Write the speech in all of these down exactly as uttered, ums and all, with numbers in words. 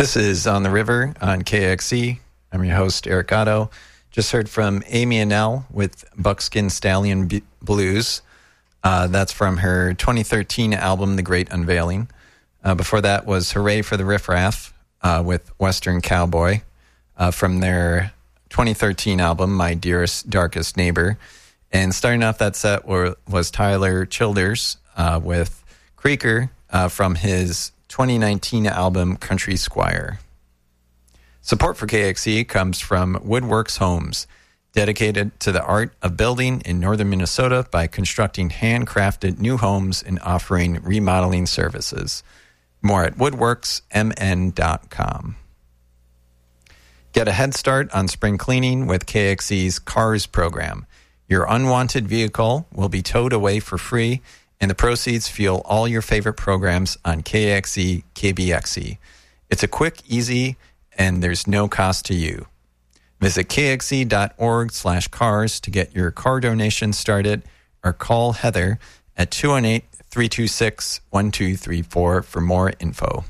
This is On the River on K X C. I'm your host, Eric Otto. Just heard from Amy Annell with Buckskin Stallion B- Blues. Uh, that's from her twenty thirteen album, The Great Unveiling. Uh, before that was Hooray for the Riff Raff uh, with Western Cowboy uh, from their twenty thirteen album, My Dearest Darkest Neighbor. And starting off that set were, was Tyler Childers uh, with Creaker uh, from his twenty nineteen album, Country Squire. Support for K X C comes from Woodworks Homes, dedicated to the art of building in northern Minnesota by constructing handcrafted new homes and offering remodeling services. More at woodworks m n dot com. Get a head start on spring cleaning with K X C's CARS program. Your unwanted vehicle will be towed away for free, and the proceeds fuel all your favorite programs on K X C, K B X C. It's a quick, easy, and there's no cost to you. Visit kxc.org slash cars to get your car donation started, or call Heather at two one eight, three two six, one two three four for more info.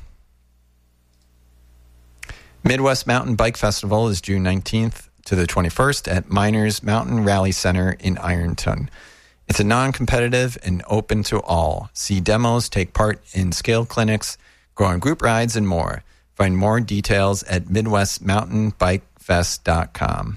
Midwest Mountain Bike Festival is June nineteenth to the twenty-first at Miners Mountain Rally Center in Ironton. It's a non-competitive and open to all. See demos, take part in scale clinics, go on group rides, and more. Find more details at midwest mountain bike fest dot com.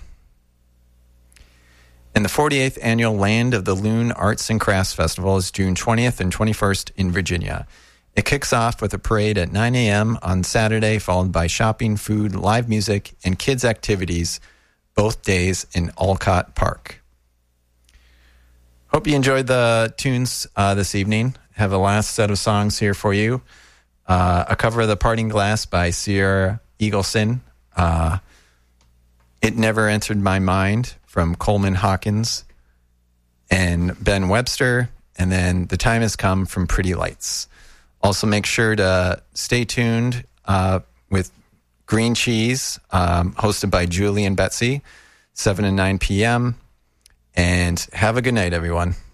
And the forty-eighth Annual Land of the Loon Arts and Crafts Festival is June twentieth and twenty-first in Virginia. It kicks off with a parade at nine a.m. on Saturday, followed by shopping, food, live music, and kids' activities, both days in Olcott Park. Hope you enjoyed the tunes uh, this evening. Have a last set of songs here for you. Uh, a cover of The Parting Glass by Sierra Eagleson. Uh, It Never Entered My Mind from Coleman Hawkins and Ben Webster. And then The Time Has Come from Pretty Lights. Also make sure to stay tuned uh, with Green Cheese, um, hosted by Julie and Betsy, seven and nine p.m. And have a good night, everyone.